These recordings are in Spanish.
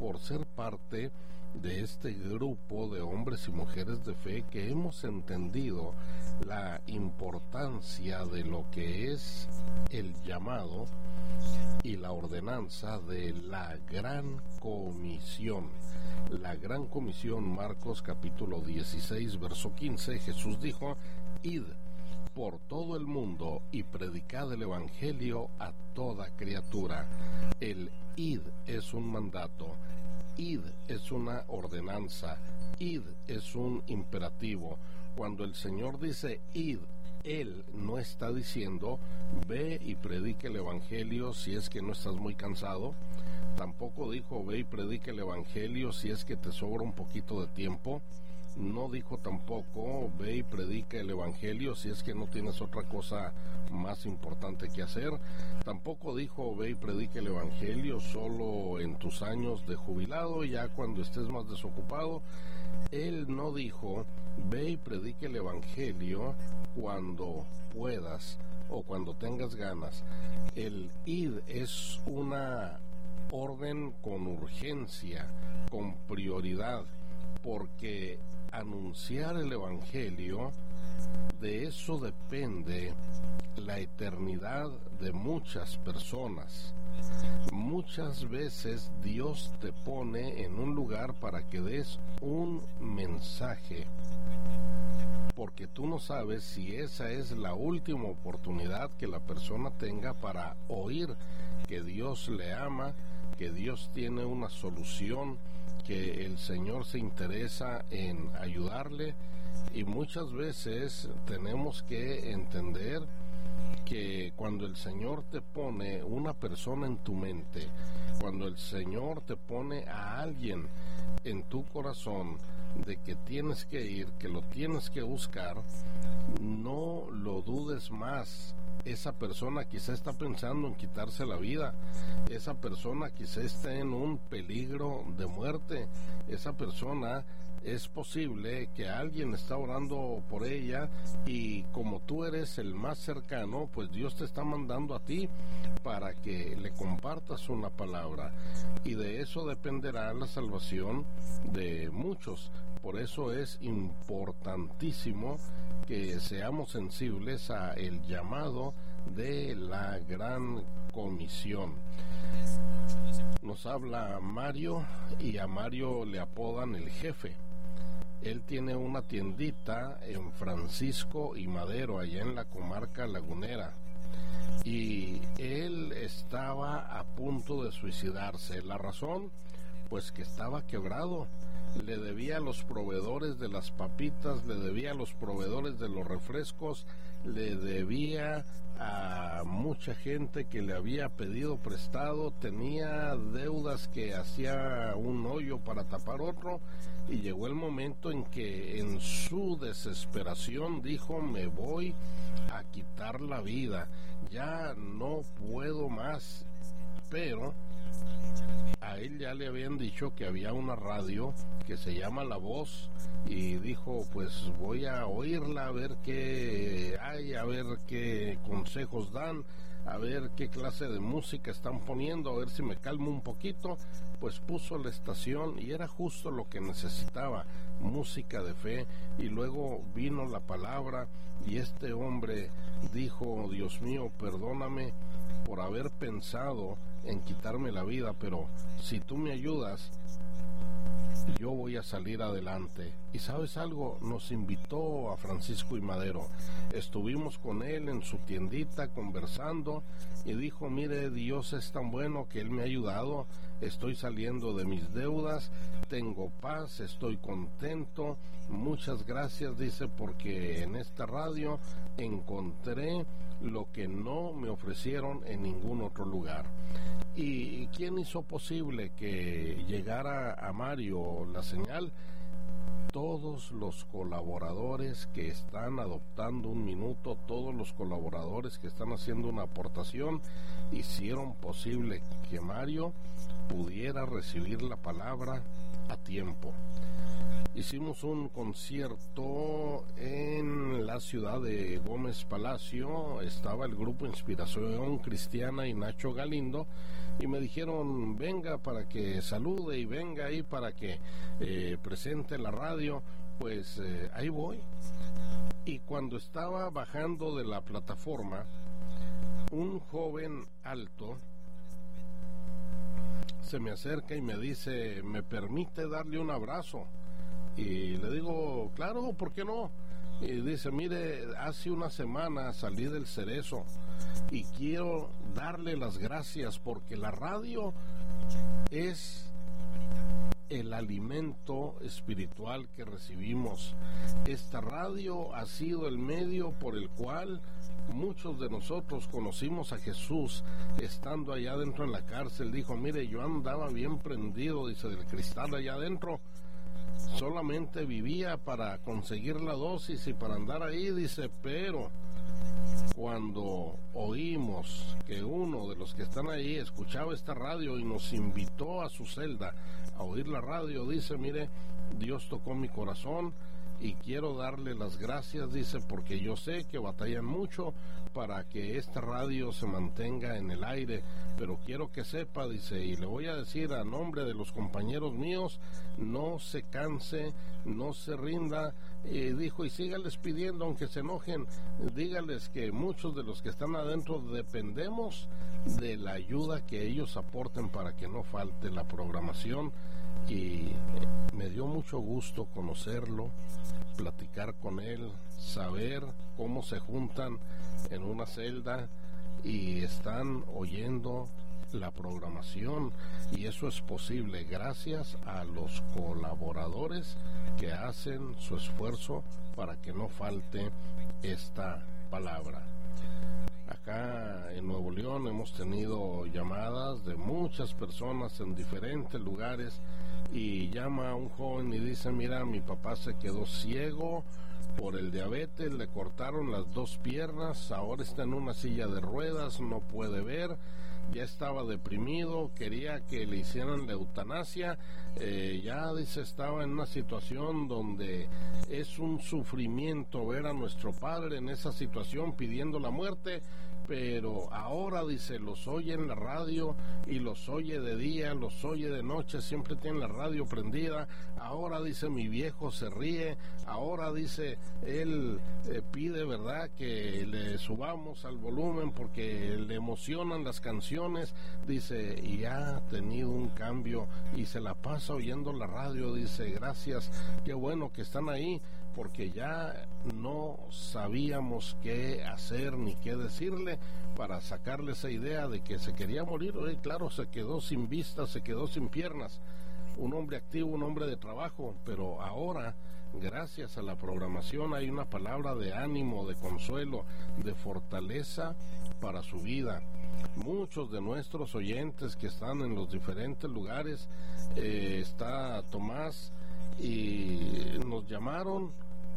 por ser parte de este grupo de hombres y mujeres de fe que hemos entendido la importancia de lo que es el llamado y la ordenanza de la Gran Comisión. La Gran Comisión, Marcos capítulo 16, verso 15, Jesús dijo: id por todo el mundo y predicad el Evangelio a toda criatura. El id es un mandato, id es una ordenanza, id es un imperativo. Cuando el Señor dice id, Él no está diciendo ve y predique el Evangelio si es que no estás muy cansado. Tampoco dijo ve y predique el Evangelio si es que te sobra un poquito de tiempo. No dijo tampoco ve y predica el Evangelio si es que no tienes otra cosa más importante que hacer. Tampoco dijo ve y predica el Evangelio solo en tus años de jubilado, ya cuando estés más desocupado. Él no dijo ve y predica el Evangelio cuando puedas o cuando tengas ganas. El id es una orden con urgencia, con prioridad, porque anunciar el Evangelio, de eso depende la eternidad de muchas personas. Muchas veces Dios te pone en un lugar para que des un mensaje, porque tú no sabes si esa es la última oportunidad que la persona tenga para oír que Dios le ama, que Dios tiene una solución, que el Señor se interesa en ayudarle. Y muchas veces tenemos que entender que cuando el Señor te pone una persona en tu mente, cuando el Señor te pone a alguien en tu corazón de que tienes que ir, que lo tienes que buscar, no lo dudes más. Esa persona quizá está pensando en quitarse la vida, esa persona quizá está en un peligro de muerte, esa persona es posible que alguien está orando por ella y como tú eres el más cercano, pues Dios te está mandando a ti para que le compartas una palabra, y de eso dependerá la salvación de muchos. Por eso es importantísimo que seamos sensibles a el llamado de la Gran Comisión. Nos habla Mario, y a Mario le apodan el jefe. Él tiene una tiendita en Francisco y Madero, allá en la comarca lagunera, y él estaba a punto de suicidarse. La razón, pues que estaba quebrado. Le debía a los proveedores de las papitas, le debía a los proveedores de los refrescos, le debía a mucha gente que le había pedido prestado, tenía deudas que hacía un hoyo para tapar otro, y llegó el momento en que en su desesperación dijo: me voy a quitar la vida, ya no puedo más. Pero a él ya le habían dicho que había una radio que se llama La Voz, y dijo: pues voy a oírla, a ver qué hay, a ver qué consejos dan, a ver qué clase de música están poniendo, a ver si me calmo un poquito. Pues puso la estación y era justo lo que necesitaba, música de fe. Y luego vino la palabra y este hombre dijo: Dios mío, perdóname por haber pensado en quitarme la vida, pero si tú me ayudas, yo voy a salir adelante. Y ¿sabes algo? Nos invitó a Francisco y Madero. Estuvimos con él en su tiendita conversando y dijo: mire, Dios es tan bueno que Él me ha ayudado, estoy saliendo de mis deudas, tengo paz, estoy contento, muchas gracias, dice, porque en esta radio encontré lo que no me ofrecieron en ningún otro lugar. ¿Y quién hizo posible que llegara a Mario la señal? todos los colaboradores que están adoptando un minuto, todos los colaboradores que están haciendo una aportación, hicieron posible que Mario pudiera recibir la palabra a tiempo. Hicimos un concierto en la ciudad de Gómez Palacio, estaba el grupo Inspiración Cristiana y Nacho Galindo, y me dijeron venga para que salude y venga ahí para que presente la radio. Pues ahí voy. Y cuando estaba bajando de la plataforma, un joven alto se me acerca y me dice, ¿me permite darle un abrazo? Y le digo, claro, ¿por qué no? Y dice, mire, hace una semana salí del Cerezo y quiero darle las gracias porque la radio es el alimento espiritual que recibimos. Esta radio ha sido el medio por el cual muchos de nosotros conocimos a Jesús estando allá adentro en la cárcel. Dijo, mire, yo andaba bien prendido, dice, del cristal allá adentro. Solamente vivía para conseguir la dosis y para andar ahí, dice, pero cuando oímos que uno de los que están ahí escuchaba esta radio y nos invitó a su celda a oír la radio, dice, mire, Dios tocó mi corazón y quiero darle las gracias, dice, porque yo sé que batallan mucho para que esta radio se mantenga en el aire, pero quiero que sepa, dice, y le voy a decir a nombre de los compañeros míos, no se canse, no se rinda, dijo, y sígales pidiendo, aunque se enojen, dígales que muchos de los que están adentro dependemos de la ayuda que ellos aporten para que no falte la programación. Y me dio mucho gusto conocerlo, platicar con él, saber cómo se juntan en una celda y están oyendo la programación, y eso es posible gracias a los colaboradores que hacen su esfuerzo para que no falte esta palabra. Acá en Nuevo León hemos tenido llamadas de muchas personas en diferentes lugares, y llama a un joven y dice, mira, mi papá se quedó ciego por el diabetes, le cortaron las 2 piernas, ahora está en una silla de ruedas, no puede ver, ya estaba deprimido, quería que le hicieran la eutanasia, ya dice, estaba en una situación donde es un sufrimiento ver a nuestro padre en esa situación pidiendo la muerte, pero ahora, dice, los oye en la radio y los oye de día, los oye de noche, siempre tiene la radio prendida. Ahora, dice, mi viejo se ríe, ahora, dice, él pide, ¿verdad?, que le subamos al volumen porque le emocionan las canciones, dice, y ha tenido un cambio y se la pasa oyendo la radio, dice, gracias, qué bueno que están ahí, porque ya no sabíamos qué hacer ni qué decirle para sacarle esa idea de que se quería morir. Claro, se quedó sin vista, se quedó sin piernas, un hombre activo, un hombre de trabajo, pero ahora, gracias a la programación, hay una palabra de ánimo, de consuelo, de fortaleza para su vida. Muchos de nuestros oyentes que están en los diferentes lugares, está Tomás, y nos llamaron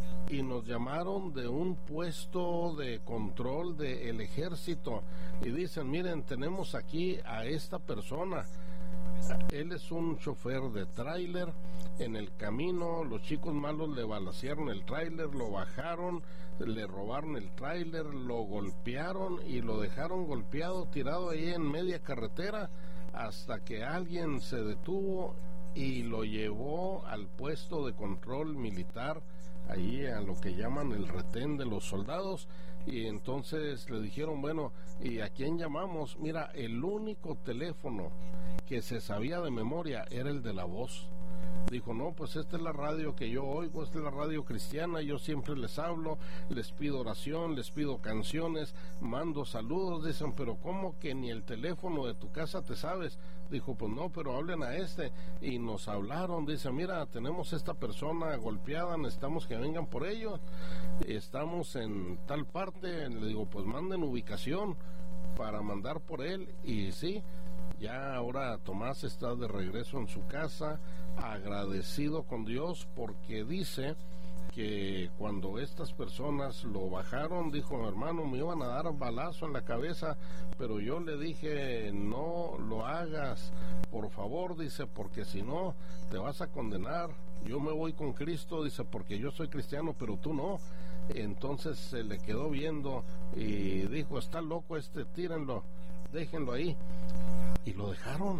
de un puesto de control del ejército y dicen, miren, tenemos aquí a esta persona, él es un chofer de tráiler, en el camino los chicos malos le balacearon el tráiler, lo bajaron, le robaron el tráiler, lo golpearon y lo dejaron golpeado, tirado ahí en media carretera, hasta que alguien se detuvo y lo llevó al puesto de control militar, ahí a lo que llaman el retén de los soldados, y entonces le dijeron, bueno, ¿y a quién llamamos? Mira, el único teléfono que se sabía de memoria era el de la voz. Dijo, no, pues esta es la radio que yo oigo, esta es la radio cristiana, yo siempre les hablo, les pido oración, les pido canciones, mando saludos. Dicen, pero ¿cómo que ni el teléfono de tu casa te sabes? Dijo, pues no, pero hablen a este. Y nos hablaron, dice, mira, tenemos esta persona golpeada, necesitamos que vengan por ellos, estamos en tal parte. Le digo, pues manden ubicación para mandar por él. Y sí, Ya ahora Tomás está de regreso en su casa, agradecido con Dios, porque dice que cuando estas personas lo bajaron, dijo: hermano, me iban a dar un balazo en la cabeza, pero yo le dije: no lo hagas, por favor, dice, porque si no te vas a condenar. Yo me voy con Cristo, dice, porque yo soy cristiano, pero tú no. Entonces se le quedó viendo y dijo: está loco este, tírenlo, déjenlo ahí. Y lo dejaron.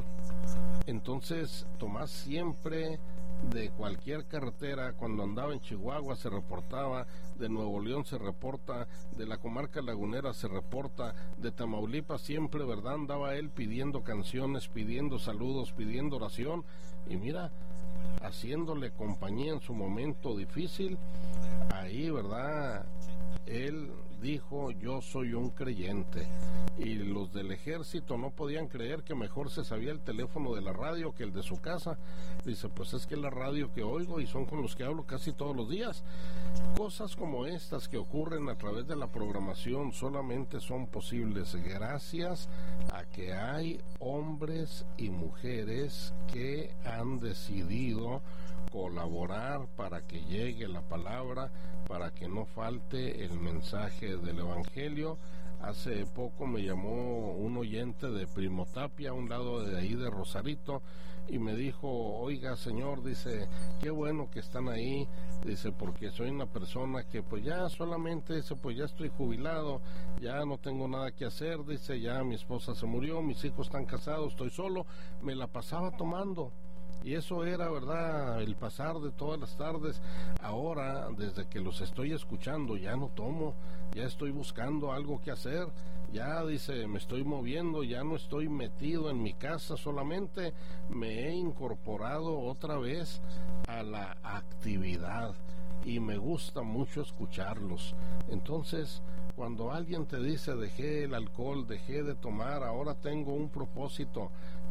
Entonces Tomás siempre, de cualquier carretera, cuando andaba en Chihuahua se reportaba, de Nuevo León se reporta, de la comarca lagunera se reporta, de Tamaulipas siempre, ¿verdad?, andaba él pidiendo canciones, pidiendo saludos, pidiendo oración, y mira, haciéndole compañía en su momento difícil. Ahí, ¿verdad?, él dijo: yo soy un creyente. Y los del ejército no podían creer que mejor se sabía el teléfono de la radio que el de su casa. Dice: pues es que es la radio que oigo y son con los que hablo casi todos los días. Cosas como estas que ocurren a través de la programación solamente son posibles gracias a que hay hombres y mujeres que han decidido colaborar para que llegue la palabra, para que no falte el mensaje del evangelio. Hace poco me llamó un oyente de Primo Tapia, a un lado de ahí de Rosarito, y me dijo: oiga, señor, dice, qué bueno que están ahí, dice, porque soy una persona que pues ya solamente, dice, pues ya estoy jubilado, ya no tengo nada que hacer, dice, ya mi esposa se murió, mis hijos están casados, estoy solo, me la pasaba tomando. Y eso era, ¿verdad?, el pasar de todas las tardes. Ahora, desde que los estoy escuchando, ya no tomo, ya estoy buscando algo que hacer, ya, dice, me estoy moviendo, ya no estoy metido en mi casa solamente, me he incorporado otra vez a la actividad y me gusta mucho escucharlos. Entonces, cuando alguien te dice: dejé el alcohol, dejé de tomar, ahora tengo un propósito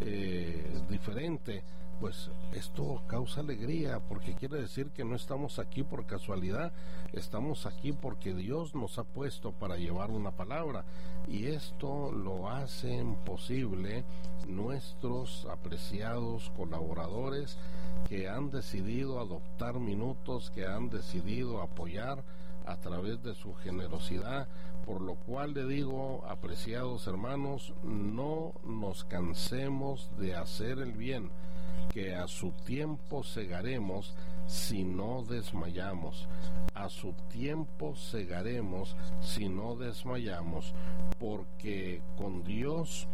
diferente, pues esto causa alegría, porque quiere decir que no estamos aquí por casualidad, estamos aquí porque Dios nos ha puesto para llevar una palabra, y esto lo hacen posible nuestros apreciados colaboradores que han decidido adoptar minutos, que han decidido apoyar a través de su generosidad, por lo cual le digo: apreciados hermanos, no nos cansemos de hacer el bien, que a su tiempo segaremos si no desmayamos. A su tiempo segaremos si no desmayamos, porque con Dios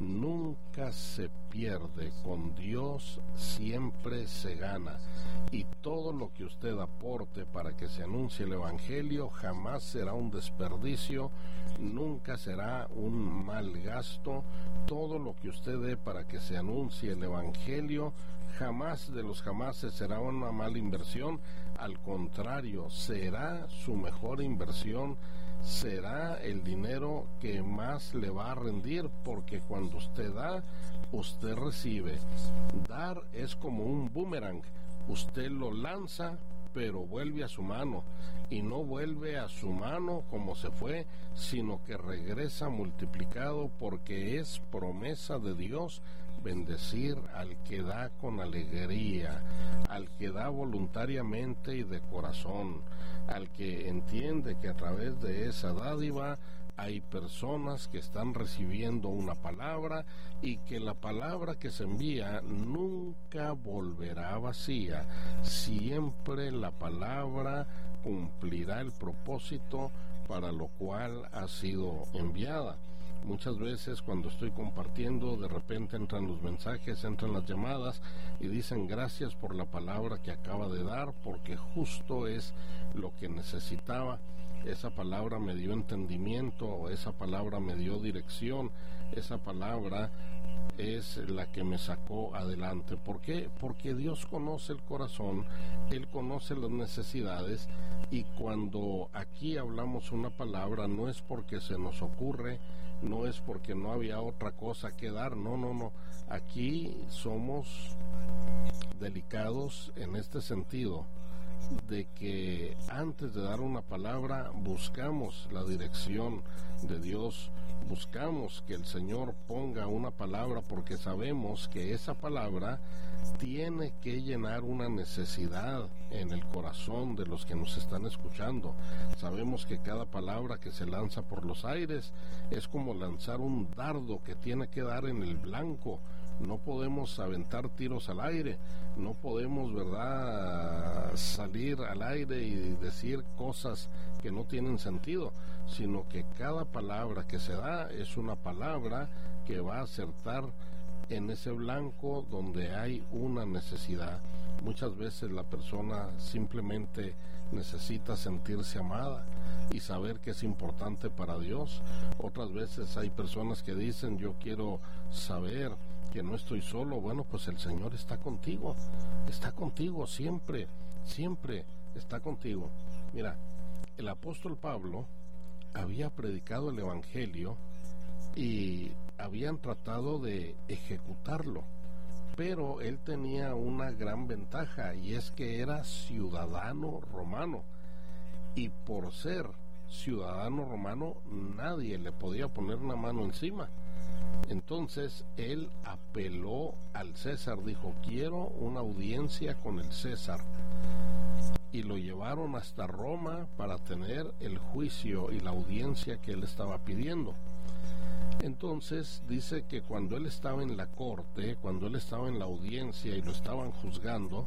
nunca se pierde, con Dios siempre se gana, y todo lo que usted aporte para que se anuncie el evangelio jamás será un desperdicio, nunca será un mal gasto. Todo lo que usted dé para que se anuncie el evangelio jamás de los jamases será una mala inversión, al contrario, será su mejor inversión, será el dinero que más le va a rendir, porque cuando usted da, usted recibe. Dar es como un boomerang, usted lo lanza, pero vuelve a su mano, y no vuelve a su mano como se fue, sino que regresa multiplicado, porque es promesa de Dios bendecir al que da con alegría, al que da voluntariamente y de corazón, al que entiende que a través de esa dádiva hay personas que están recibiendo una palabra, y que la palabra que se envía nunca volverá vacía. Siempre la palabra cumplirá el propósito para lo cual ha sido enviada. Muchas veces cuando estoy compartiendo, de repente entran los mensajes, entran las llamadas y dicen: gracias por la palabra que acaba de dar, porque justo es lo que necesitaba. Esa palabra me dio entendimiento, esa palabra me dio dirección, esa palabra es la que me sacó adelante. ¿Por qué? Porque Dios conoce el corazón, Él conoce las necesidades, y cuando aquí hablamos una palabra no es porque se nos ocurre, no es porque no había otra cosa que dar, no. Aquí somos delicados en este sentido, de que antes de dar una palabra buscamos la dirección de Dios, buscamos que el Señor ponga una palabra porque sabemos que esa palabra tiene que llenar una necesidad en el corazón de los que nos están escuchando. Sabemos que cada palabra que se lanza por los aires es como lanzar un dardo que tiene que dar en el blanco. No podemos aventar tiros al aire, no podemos, ¿verdad?, salir al aire y decir cosas que no tienen sentido, sino que cada palabra que se da es una palabra que va a acertar en ese blanco donde hay una necesidad. Muchas veces la persona simplemente necesita sentirse amada y saber que es importante para Dios. Otras veces hay personas que dicen, yo quiero saber que no estoy solo. Bueno, pues el Señor está contigo siempre, siempre está contigo. Mira, el apóstol Pablo había predicado el Evangelio y habían tratado de ejecutarlo, pero él tenía una gran ventaja, y es que era ciudadano romano, y por ser ciudadano romano nadie le podía poner una mano encima. Entonces él apeló al César, dijo, quiero una audiencia con el César, y lo llevaron hasta Roma para tener el juicio y la audiencia que él estaba pidiendo. Entonces dice que cuando él estaba en la corte, cuando él estaba en la audiencia y lo estaban juzgando,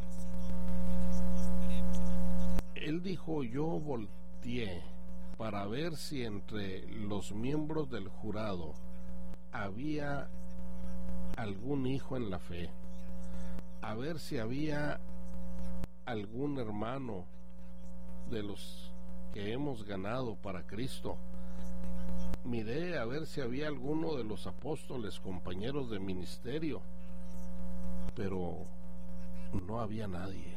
él dijo, yo volteé para ver si entre los miembros del jurado había algún hijo en la fe, a ver si había algún hermano de los que hemos ganado para Cristo. Miré a ver si había alguno de los apóstoles, compañeros de ministerio, pero no había nadie.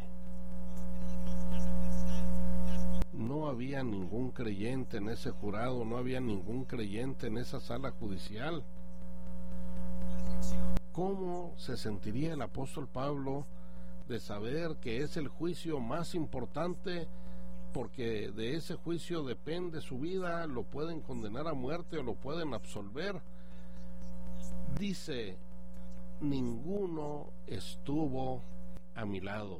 No había ningún creyente en ese jurado, no había ningún creyente en esa sala judicial. ¿Cómo se sentiría el apóstol Pablo de saber que es el juicio más importante, porque de ese juicio depende su vida, lo pueden condenar a muerte o lo pueden absolver? Dice, ninguno estuvo a mi lado.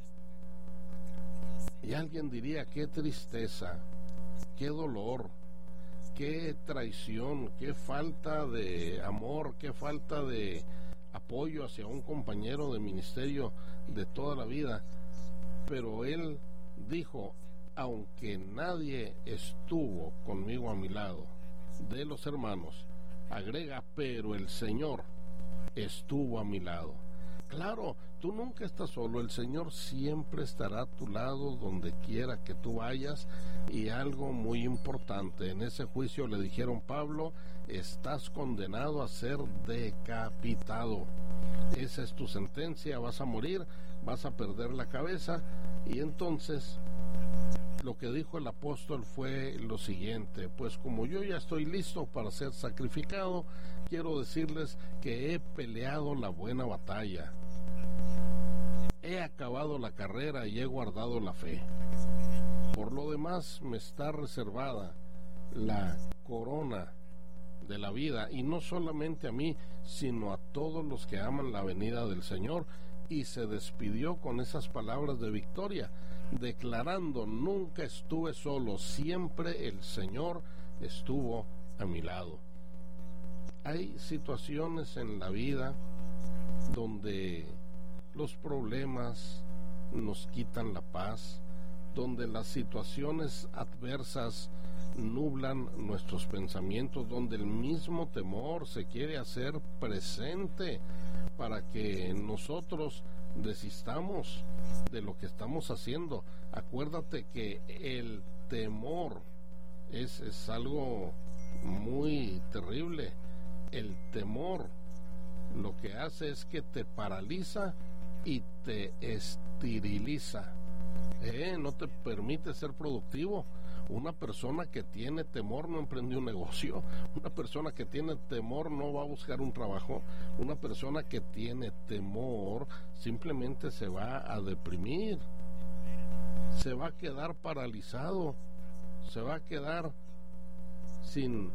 Y alguien diría, qué tristeza, qué dolor, qué traición, qué falta de amor, qué falta de apoyo hacia un compañero de ministerio de toda la vida. Pero él dijo, aunque nadie estuvo conmigo a mi lado de los hermanos, agrega, pero el Señor estuvo a mi lado. Claro, tú nunca estás solo, el Señor siempre estará a tu lado donde quiera que tú vayas. Y algo muy importante, en ese juicio le dijeron, Pablo, estás condenado a ser decapitado. Esa es tu sentencia, vas a morir, vas a perder la cabeza. Y entonces lo que dijo el apóstol fue lo siguiente, pues como yo ya estoy listo para ser sacrificado, quiero decirles que he peleado la buena batalla, he acabado la carrera y he guardado la fe. Por lo demás me está reservada la corona de la vida, y no solamente a mí, sino a todos los que aman la venida del Señor. Y se despidió con esas palabras de victoria, declarando, nunca estuve solo, siempre el Señor estuvo a mi lado. Hay situaciones en la vida donde los problemas nos quitan la paz, donde las situaciones adversas nublan nuestros pensamientos, donde el mismo temor se quiere hacer presente para que nosotros desistamos de lo que estamos haciendo. Acuérdate que el temor es algo muy terrible. El temor lo que hace es que te paraliza y te esteriliza. No te permite ser productivo. Una persona que tiene temor no emprende un negocio. Una persona que tiene temor no va a buscar un trabajo. Una persona que tiene temor simplemente se va a deprimir. Se va a quedar paralizado. Se va a quedar sin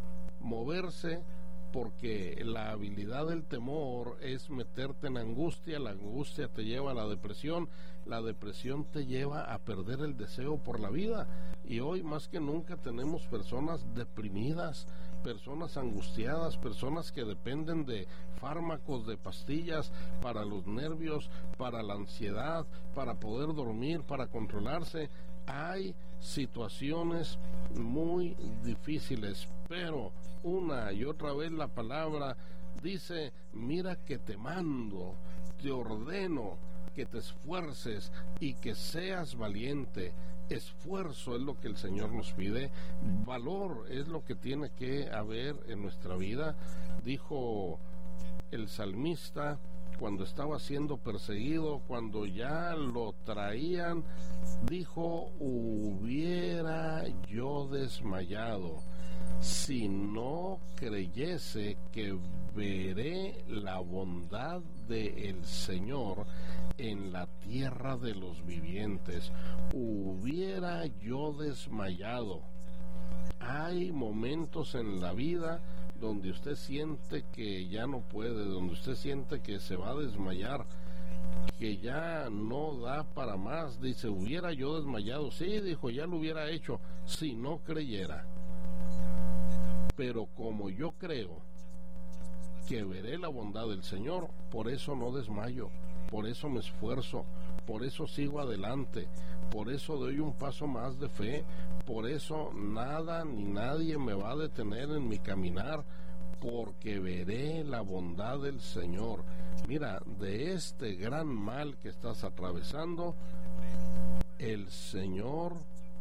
moverse, porque la habilidad del temor es meterte en angustia, la angustia te lleva a la depresión te lleva a perder el deseo por la vida, y hoy más que nunca tenemos personas deprimidas, personas angustiadas, personas que dependen de fármacos, de pastillas para los nervios, para la ansiedad, para poder dormir, para controlarse. Hay situaciones muy difíciles, pero una y otra vez la palabra dice: mira que te mando, te ordeno que te esfuerces y que seas valiente. Esfuerzo es lo que el Señor nos pide, valor es lo que tiene que haber en nuestra vida. Dijo el salmista cuando estaba siendo perseguido, cuando ya lo traían, dijo: hubiera yo desmayado si no creyese que veré la bondad del Señor en la tierra de los vivientes. Hubiera yo desmayado. Hay momentos en la vida donde usted siente que ya no puede, donde usted siente que se va a desmayar, que ya no da para más. Dice: hubiera yo desmayado. Sí, dijo, ya lo hubiera hecho si no creyera. Pero como yo creo que veré la bondad del Señor, por eso no desmayo, por eso me esfuerzo, por eso sigo adelante, por eso doy un paso más de fe, por eso nada ni nadie me va a detener en mi caminar, porque veré la bondad del Señor. Mira, de este gran mal que estás atravesando, el Señor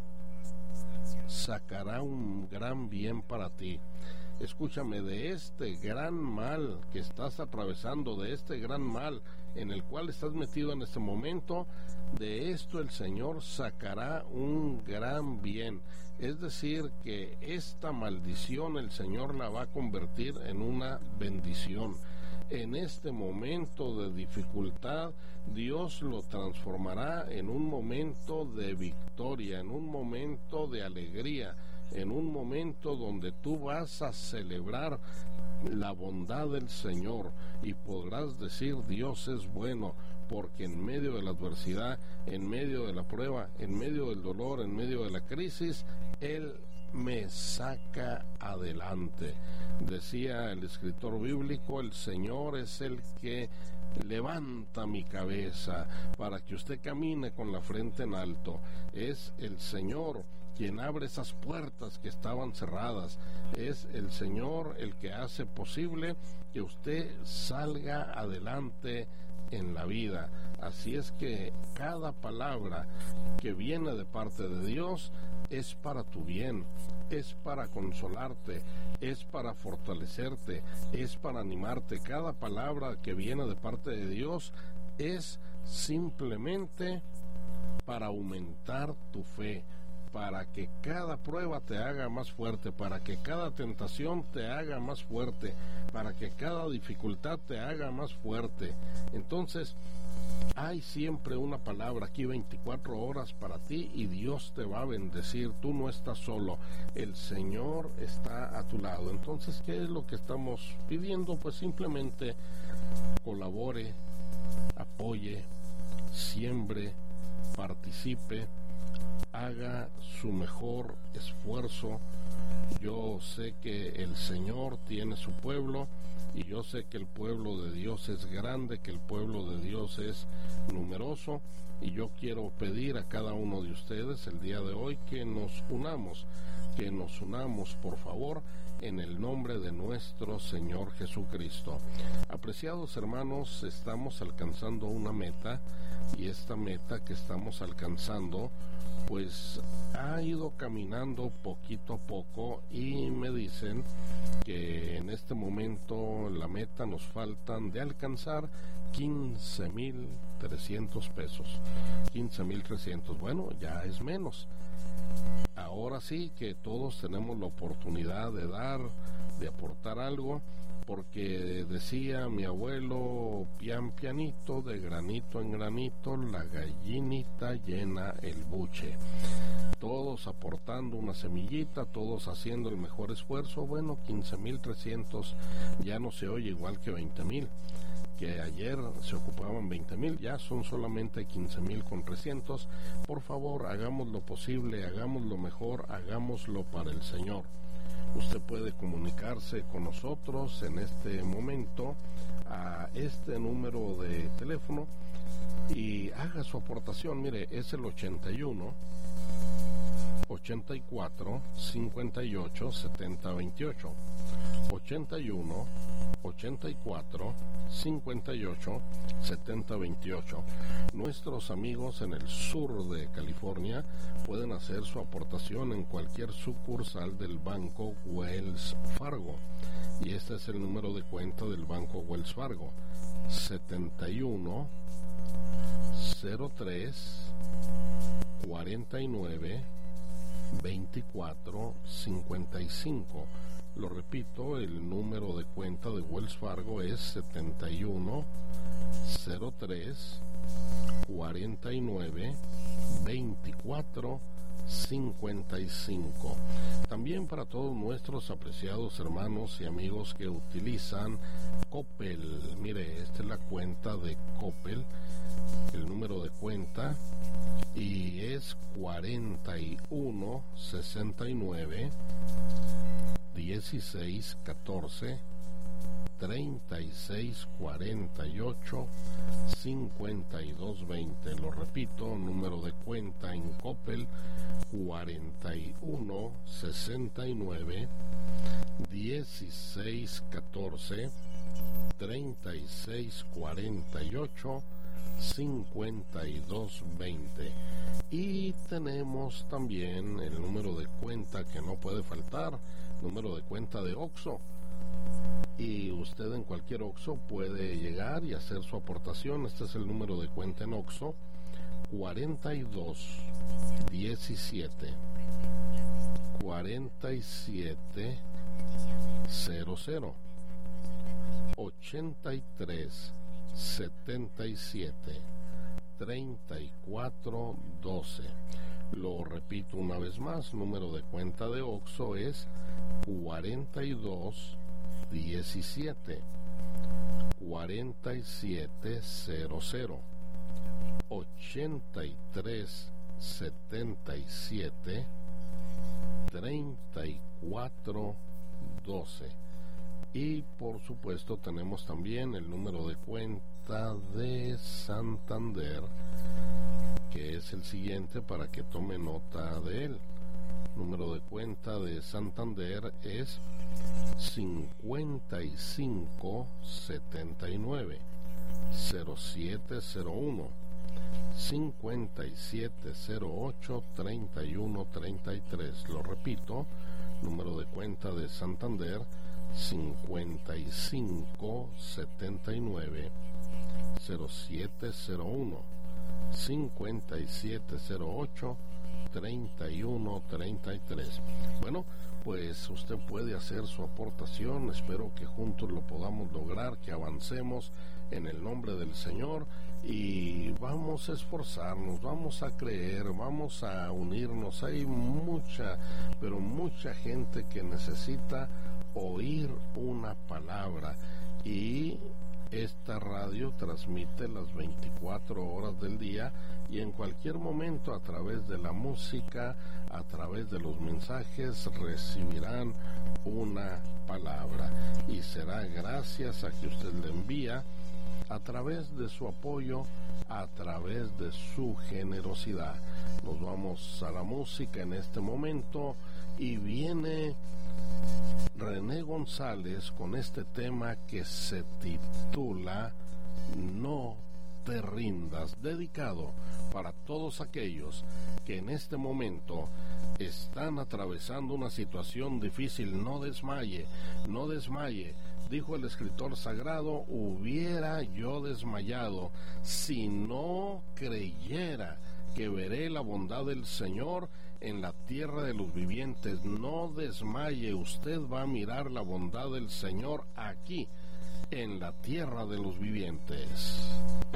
sacará un gran bien para ti. Escúchame, de este gran mal que estás atravesando, de este gran mal en el cual estás metido en este momento, de esto el Señor sacará un gran bien. Es decir, que esta maldición el Señor la va a convertir en una bendición. En este momento de dificultad, Dios lo transformará en un momento de victoria, en un momento de alegría, en un momento donde tú vas a celebrar la bondad del Señor y podrás decir: Dios es bueno, porque en medio de la adversidad, en medio de la prueba, en medio del dolor, en medio de la crisis, Él me saca adelante. Decía el escritor bíblico: el Señor es el que levanta mi cabeza para que usted camine con la frente en alto. Es el Señor quien abre esas puertas que estaban cerradas. Es el Señor el que hace posible que usted salga adelante en la vida. Así es que cada palabra que viene de parte de Dios es para tu bien, es para consolarte, es para fortalecerte, es para animarte. Cada palabra que viene de parte de Dios es simplemente para aumentar tu fe, para que cada prueba te haga más fuerte, para que cada tentación te haga más fuerte, para que cada dificultad te haga más fuerte. Entonces, hay siempre una palabra aquí 24 horas para ti, y Dios te va a bendecir. Tú no estás solo, el Señor está a tu lado. Entonces, ¿qué es lo que estamos pidiendo? Pues simplemente colabore, apoye, siembre, participe, haga su mejor esfuerzo. Yo sé que el Señor tiene su pueblo, y yo sé que el pueblo de Dios es grande, que el pueblo de Dios es numeroso, y yo quiero pedir a cada uno de ustedes el día de hoy que nos unamos, por favor, en el nombre de nuestro Señor Jesucristo. Apreciados hermanos, estamos alcanzando una meta, y esta meta que estamos alcanzando pues ha ido caminando poquito a poco, y me dicen que en este momento la meta nos faltan de alcanzar 15,300 pesos. 15,300, bueno, ya es menos. Ahora sí que todos tenemos la oportunidad de dar, de aportar algo, porque decía mi abuelo, pian pianito, de granito en granito, la gallinita llena el buche. Todos aportando una semillita, todos haciendo el mejor esfuerzo. Bueno, 15,300 ya no se oye igual que 20,000, que ayer se ocupaban 20,000, ya son solamente 15,300. Por favor, hagamos lo posible, hagamos lo mejor, hagámoslo para el Señor. Usted puede comunicarse con nosotros en este momento a este número de teléfono y haga su aportación. Mire, es el 81 84 58 70 28. 81 84 58 70 28. Nuestros amigos en el sur de California pueden hacer su aportación en cualquier sucursal del Banco Wells Fargo, y este es el número de cuenta del Banco Wells Fargo: 71 03 49 24 55. Lo repito, el número de cuenta de Wells Fargo es 71 03 49 24 55. También para todos nuestros apreciados hermanos y amigos que utilizan Coppel. Mire, esta es la cuenta de Coppel, el número de cuenta, y es 41 69 16 14 36 48 52 20. Lo repito, número de cuenta en Coppel: 41 69 16 14 36 48 52 20. Y tenemos también el número de cuenta que no puede faltar, número de cuenta de OXXO. Y usted en cualquier OXXO puede llegar y hacer su aportación. Este es el número de cuenta en OXXO: 42 17 47 00 83 77 34 12. Lo repito una vez más, número de cuenta de OXXO es 42 17 47 00 83 77 34 12. Y por supuesto tenemos también el número de cuenta de Santander, que es el siguiente para que tome nota de él. Número de cuenta de Santander es 55 79 0701 5708 31 33. Lo repito, número de cuenta de Santander: 55 79 0701 5708 31 33. Bueno, pues usted puede hacer su aportación. Espero que juntos lo podamos lograr, que avancemos en el nombre del Señor, y vamos a esforzarnos, vamos a creer, vamos a unirnos. Hay mucha, pero mucha gente que necesita oír una palabra, y esta radio transmite las 24 horas del día, y en cualquier momento, a través de la música, a través de los mensajes, recibirán una palabra, y será gracias a que usted le envía, a través de su apoyo, a través de su generosidad. Nos vamos a la música en este momento, y viene René González con este tema que se titula No te rindas, dedicado para todos aquellos que en este momento están atravesando una situación difícil. No desmaye, no desmaye. Dijo el escritor sagrado: hubiera yo desmayado si no creyera que veré la bondad del Señor en la tierra de los vivientes. No desmaye, usted va a mirar la bondad del Señor aquí, en la tierra de los vivientes.